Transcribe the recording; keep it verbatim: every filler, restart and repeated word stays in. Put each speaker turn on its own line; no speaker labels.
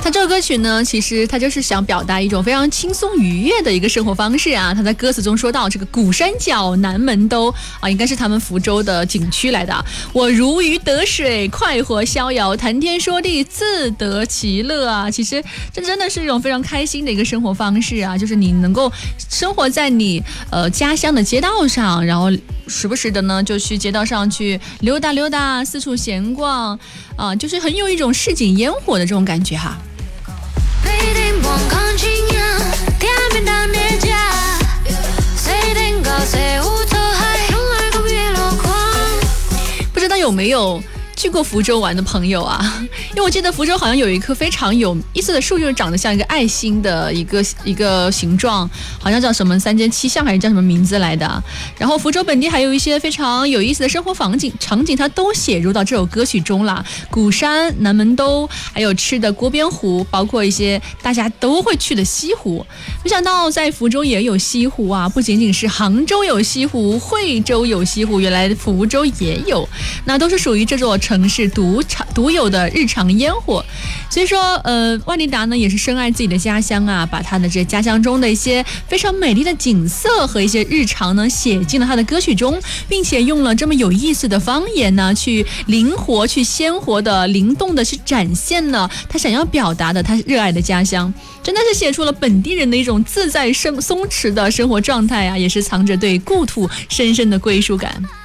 他这首歌曲呢，其实他就是想表达一种非常轻松愉悦的一个生活方式啊。他在歌词中说到，这个鼓山脚南门兜啊，应该是他们福州的景区来的。我如鱼得水，快活逍遥，谈天说地，自得其乐啊。其实这真的是一种非常开心的一个生活方式啊，就是你能够生活在你呃家乡的街道上，然后时不时的呢就去街道上去溜达溜达，四处闲逛啊，就是很有一种市井烟火的这种感觉哈。不知道有没有去过福州玩的朋友啊，因为我记得福州好像有一棵非常有意思的树，就是长得像一个爱心的一个一个形状，好像叫什么三间七巷还是叫什么名字来的。然后福州本地还有一些非常有意思的生活场景场景，它都写入到这首歌曲中了。鼓山、南门兜，还有吃的锅边湖，包括一些大家都会去的西湖。没想到在福州也有西湖啊，不仅仅是杭州有西湖，惠州有西湖，原来福州也有，那都是属于这座城市独独有的日常烟火。所以说呃，万妮达呢也是深爱自己的家乡啊，把他的这家乡中的一些非常美丽的景色和一些日常呢写进了他的歌曲中，并且用了这么有意思的方言呢，去灵活去鲜活的灵动的去展现了他想要表达的他热爱的家乡，真的是写出了本地人的一种自在松弛的生活状态啊，也是藏着对故土深深的归属感。